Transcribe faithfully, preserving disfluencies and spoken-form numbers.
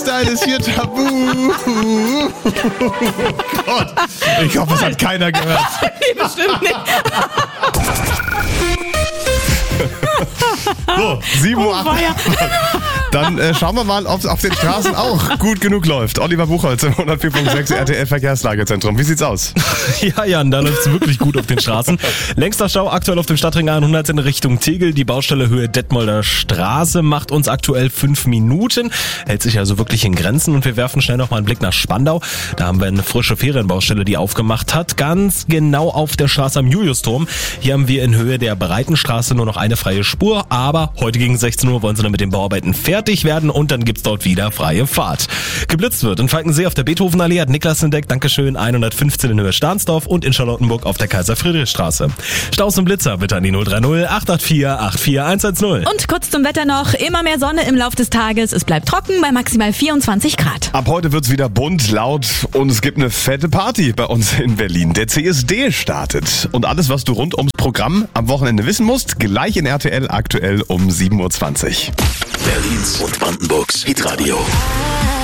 Style ist hier tabu. Oh Gott, ich hoffe, es hat keiner gehört. Nee, bestimmt nicht. So, sieben Uhr acht. Dann äh, schauen wir mal, ob es auf den Straßen auch gut genug läuft. Oliver Buchholz im hundertvier Komma sechs R T L Verkehrslagezentrum. Wie sieht's aus? Ja, Jan, da läuft's wirklich gut auf den Straßen. Längster Stau aktuell auf dem Stadtring hundert in Richtung Tegel. Die Baustelle Höhe Detmolder Straße macht uns aktuell fünf Minuten. Hält sich also wirklich in Grenzen. Und wir werfen schnell noch mal einen Blick nach Spandau. Da haben wir eine frische Ferienbaustelle, die aufgemacht hat. Ganz genau auf der Straße am Juliusturm. Hier haben wir in Höhe der Breitenstraße nur noch eine freie Spur. Aber heute gegen sechzehn Uhr wollen sie dann mit den Bauarbeiten fertig werden und dann gibt's dort wieder freie Fahrt. Geblitzt wird in Falkensee auf der Beethovenallee, hat Niklas entdeckt, Dankeschön, hundertfünfzehn in Höhe Stahnsdorf und in Charlottenburg auf der Kaiser-Friedrich-Straße. Staus und Blitzer bitte an die null drei null acht acht vier acht vier eins eins null. Und kurz zum Wetter noch, immer mehr Sonne im Lauf des Tages, es bleibt trocken bei maximal vierundzwanzig Grad. Ab heute wird's wieder bunt, laut und es gibt eine fette Party bei uns in Berlin. Der C S D startet und alles, was du rund ums Programm am Wochenende wissen musst, gleich in R T L aktuell um sieben Uhr zwanzig. Berlins und Brandenburgs Hitradio.